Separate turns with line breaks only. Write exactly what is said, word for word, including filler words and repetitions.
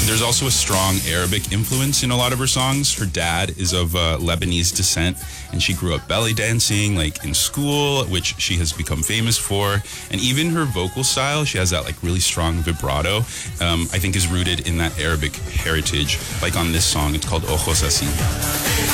There's also a strong Arabic influence in a lot of her songs. Her dad is of uh, Lebanese descent, and she grew up belly dancing, like in school, which she has become famous for. And even her vocal style, she has that like really strong vibrato, um, I think is rooted in that Arabic heritage. Like on this song, it's called Ojos Así.